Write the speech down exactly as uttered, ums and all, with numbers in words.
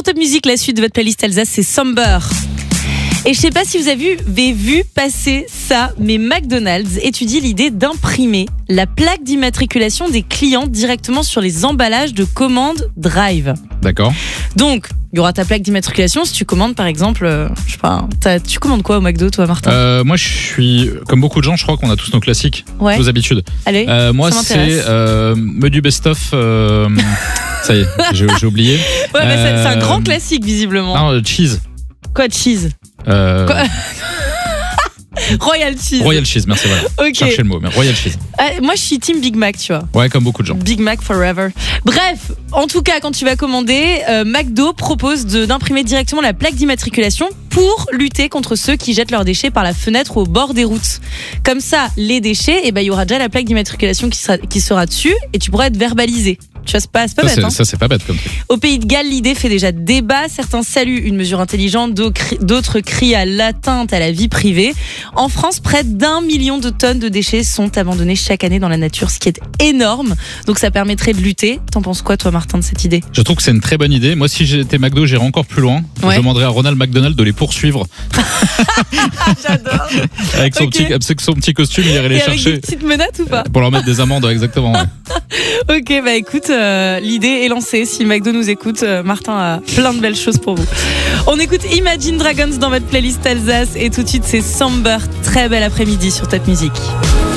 Sur Top Music, la suite de votre playlist Alsace, c'est Somber. Et je sais pas si vous avez vu, avez vu passer ça, mais McDonald's étudie l'idée d'imprimer la plaque d'immatriculation des clients directement sur les emballages de commandes Drive. D'accord. Donc, il y aura ta plaque d'immatriculation si tu commandes par exemple, euh, je sais pas, tu commandes quoi au McDo toi Martin? euh, Moi je suis, comme beaucoup de gens, je crois qu'on a tous nos classiques, ouais. nos habitudes. Allez, euh, moi c'est euh, menu best-of, euh, ça y est, j'ai, j'ai oublié. Ouais, bah, euh, c'est, c'est un grand classique visiblement. Non, cheese. Quoi cheese? Euh... Quoi Royal cheese. Royal cheese, merci, voilà. Okay. Cherchez le mot, mais Royal cheese. Euh, moi, je suis team Big Mac, tu vois. Ouais, comme beaucoup de gens. Big Mac forever. Bref, en tout cas, quand tu vas commander, euh, McDo propose de, d'imprimer directement la plaque d'immatriculation pour lutter contre ceux qui jettent leurs déchets par la fenêtre ou au bord des routes. Comme ça, les déchets, eh ben, il y aura déjà la plaque d'immatriculation qui sera, qui sera dessus et tu pourras être verbalisé. Tu vois, c'est pas, c'est pas ça, bête. C'est, hein. ça, c'est pas bête comme truc. Au Pays de Galles, l'idée fait déjà débat. Certains saluent une mesure intelligente, d'autres crient à l'atteinte à la vie privée. En France, près d'un million de tonnes de déchets sont abandonnés chaque année dans la nature, ce qui est énorme. Donc ça permettrait de lutter. T'en penses quoi, toi, Martin, de cette idée? Je trouve que c'est une très bonne idée. Moi, si j'étais McDo, j'irais encore plus loin. Ouais. Je demanderais à Ronald McDonald de les poursuivre. J'adore. Avec son, okay. petit, avec son petit costume, il irait les Et chercher. Avec des petites menottes ou pas? Pour leur mettre des amendes, exactement. Ouais. Ok, bah écoute, euh, l'idée est lancée. Si McDo nous écoute, euh, Martin a plein de belles choses pour vous. On écoute Imagine Dragons dans votre playlist Alsace et tout de suite c'est Somber. Très bel après-midi sur Top Music.